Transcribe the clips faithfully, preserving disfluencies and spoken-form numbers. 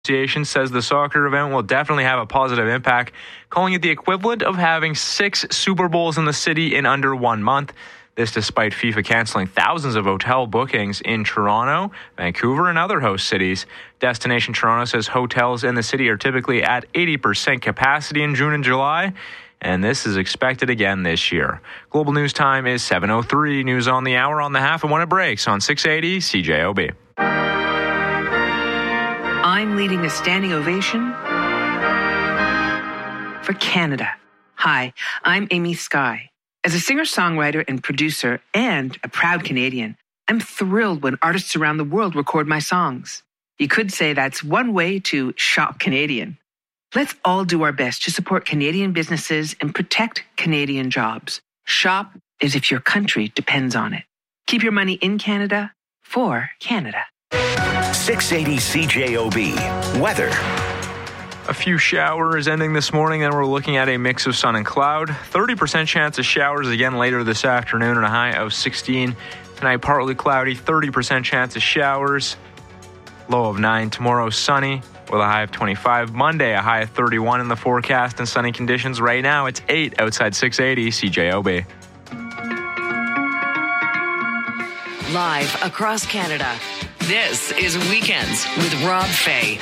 Association says the soccer event will definitely have a positive impact, calling it the equivalent of having six Super Bowls in the city in under one month. This despite FIFA canceling thousands of hotel bookings in Toronto, Vancouver, and other host cities. Destination Toronto says hotels in the city are typically at eighty percent capacity in June and July, and this is expected again this year. Global News Time is seven oh three. News on the hour on the half and when it breaks on six eighty C J O B. I'm leading a standing ovation for Canada. Hi, I'm Amy Skye. As a singer-songwriter and producer and a proud Canadian, I'm thrilled when artists around the world record my songs. You could say that's one way to shop Canadian. Let's all do our best to support Canadian businesses and protect Canadian jobs. Shop as if your country depends on it. Keep your money in Canada for Canada. six eighty C J O B. Weather. A few showers ending this morning, then we're looking at a mix of sun and cloud. thirty percent chance of showers again later this afternoon and a high of sixteen. Tonight, partly cloudy, thirty percent chance of showers. Low of nine. Tomorrow, sunny with a high of twenty-five. Monday, a high of thirty-one in the forecast and sunny conditions. Right now, it's eight outside six eighty C J O B. Live across Canada, this is Weekends with Rob Fay.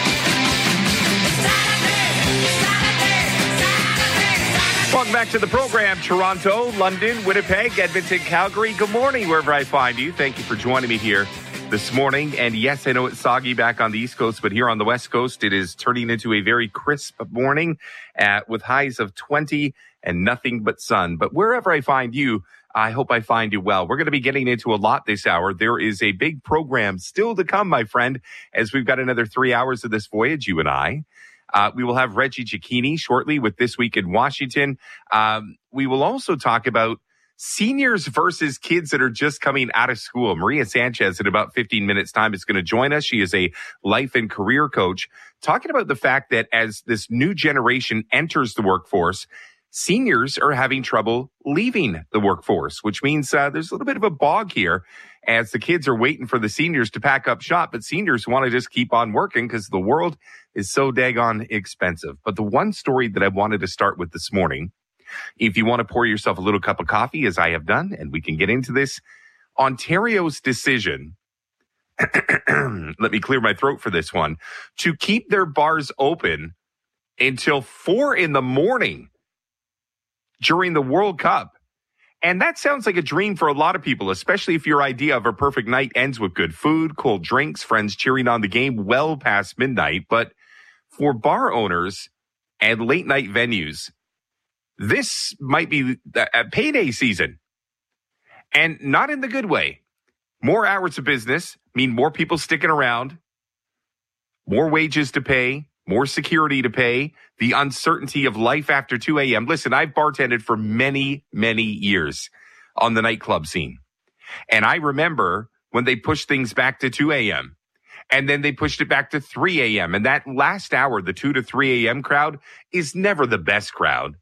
Welcome back to the program, Toronto, London, Winnipeg, Edmonton, Calgary. Good morning, wherever I find you. Thank you for joining me here this morning. And yes, I know it's soggy back on the East Coast, but here on the West Coast, it is turning into a very crisp morning uh, with highs of twenty and nothing but sun. But wherever I find you, I hope I find you well. We're going to be getting into a lot this hour. There is a big program still to come, my friend, as we've got another three hours of this voyage, you and I. Uh, we will have Reggie Cecchini shortly with This Week in Washington. Um, we will also talk about seniors versus kids that are just coming out of school. Maria Sanchez, in about fifteen minutes' time, is going to join us. She is a life and career coach, talking about the fact that as this new generation enters the workforce, seniors are having trouble leaving the workforce, which means uh, there's a little bit of a bog here as the kids are waiting for the seniors to pack up shop. But seniors want to just keep on working because the world is so daggone expensive. But the one story that I wanted to start with this morning, if you want to pour yourself a little cup of coffee, as I have done, and we can get into this, Ontario's decision, let me clear my throat for this one, to keep their bars open until four in the morning during the World Cup. And that sounds like a dream for a lot of people, especially if your idea of a perfect night ends with good food, cold drinks, friends cheering on the game well past midnight. But for bar owners and late night venues, this might be a payday season, and not in the good way. More hours of business mean more people sticking around, more wages to pay, more security to pay, the uncertainty of life after two a.m. Listen, I've bartended for many, many years on the nightclub scene. And I remember when they pushed things back to two a.m. and then they pushed it back to three a.m. And that last hour, the two to three a.m. crowd is never the best crowd.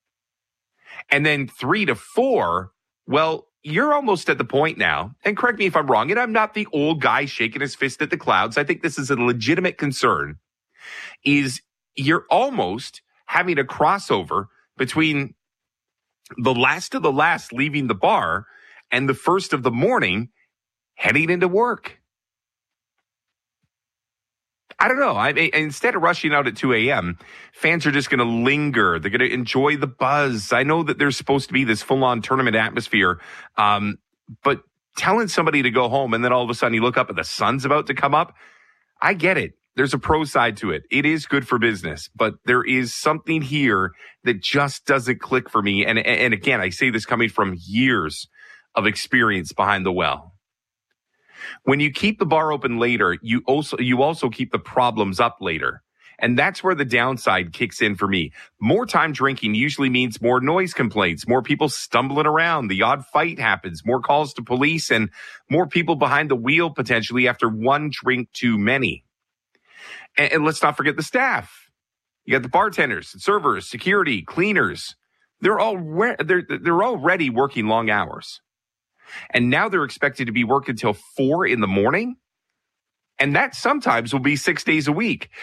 And then three to four, well, you're almost at the point now, and correct me if I'm wrong, and I'm not the old guy shaking his fist at the clouds. I think this is a legitimate concern, is you're almost having a crossover between the last of the last leaving the bar and the first of the morning heading into work. I don't know. I, instead of rushing out at two a.m., fans are just going to linger. They're going to enjoy the buzz. I know that there's supposed to be this full-on tournament atmosphere, um, but telling somebody to go home and then all of a sudden you look up and the sun's about to come up, I get it. There's a pro side to it. It is good for business, but there is something here that just doesn't click for me. And, and again, I say this coming from years of experience behind the well. When you keep the bar open later, you also you also keep the problems up later. And that's where the downside kicks in for me. More time drinking usually means more noise complaints, more people stumbling around, the odd fight happens, more calls to police, and more people behind the wheel potentially after one drink too many. And, and let's not forget the staff. You got the bartenders, servers, security, cleaners. They're all re- they're they're already working long hours. And now they're expected to be working until four in the morning. And that sometimes will be six days a week.